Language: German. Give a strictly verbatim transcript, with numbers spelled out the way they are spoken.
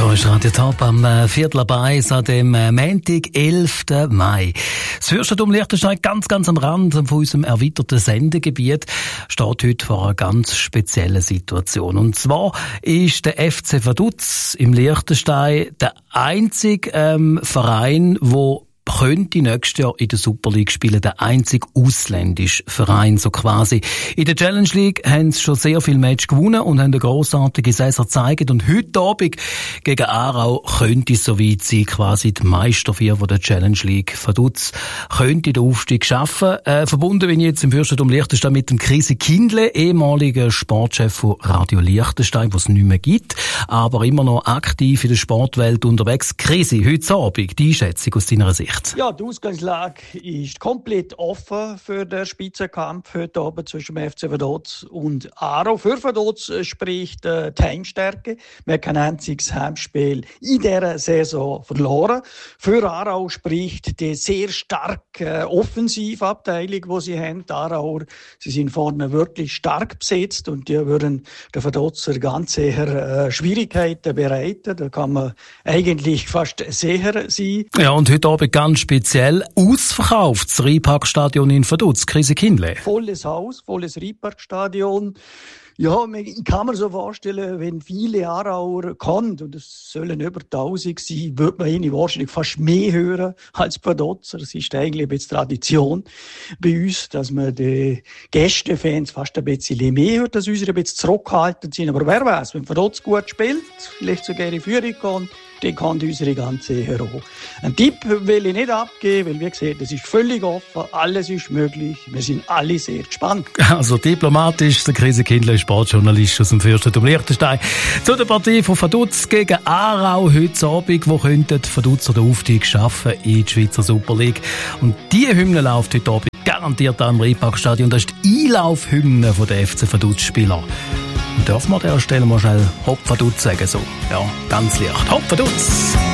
Da ist Radio Top am äh, Viertel ab eins an dem äh, Montag, elften Mai. Das Fürstentum Liechtenstein ganz, ganz am Rand von unserem erweiterten Sendegebiet steht heute vor einer ganz speziellen Situation. Und zwar ist der F C Vaduz im Liechtenstein der einzige ähm, Verein, wo könnte nächstes Jahr in der Super League spielen, der einzige ausländische Verein, so quasi. In der Challenge League haben sie schon sehr viele Matches gewonnen und haben eine grossartige Saison gezeigt. Und heute Abend gegen Aarau könnte es soweit sein, quasi die Meistervier von der Challenge League. Vaduz könnte den Aufstieg schaffen. Äh, verbunden bin ich jetzt im Fürstentum Liechtenstein mit dem Krisi Kindle, ehemaliger Sportchef von Radio Liechtenstein, was es nicht mehr gibt, aber immer noch aktiv in der Sportwelt unterwegs. Krisi, heute Abend, die Einschätzung aus deiner Sicht? Ja, die Ausgangslage ist komplett offen für den Spitzenkampf heute Abend zwischen dem F C Vaduz und Aarau. Für Vaduz spricht äh, die Heimstärke. Wir haben kein einziges Heimspiel in dieser Saison verloren. Für Aarau spricht die sehr starke äh, Offensivabteilung, die sie haben. Die Aarauer, sie sind vorne wirklich stark besetzt und die würden der Vaduzer ganz sehr äh, Schwierigkeiten bereiten. Da kann man eigentlich fast sicher sein. Ja, und heute Abend ganz speziell ausverkauft, das Rheinparkstadion in Vaduz. Krisi Kindle. Volles Haus, volles Rheinparkstadion. Ja, ich kann mir so vorstellen, wenn viele Aarauer kommen, und es sollen über tausend sein, würde man ihnen wahrscheinlich fast mehr hören als Vaduzer. Das ist eigentlich ein bisschen Tradition bei uns, dass man die Gästefans fast ein bisschen mehr hört, dass unsere ein bisschen zurückhaltend sind. Aber wer weiß, wenn Vaduz gut spielt, vielleicht sogar in Führung kommt, dann kann unsere ganze Hero. Ein Tipp will ich nicht abgeben, weil wie gesagt, es ist völlig offen, alles ist möglich. Wir sind alle sehr gespannt. Also diplomatisch, der Krisi Kindle, Sportjournalist aus dem Fürstentum Liechtenstein. Zu der Partie von Vaduz gegen Aarau heute Abend, wo könnten die Vaduzer den Aufstieg schaffen in die Schweizer Super League. Und diese Hymne läuft heute Abend garantiert am Rheinparkstadion. Das ist die Einlaufhymne der F C Vaduz-Spieler. Und dürfen wir an dieser Stelle mal schnell Hopp Vaduz sagen, so. Ja, ganz leicht. Hopp Vaduz!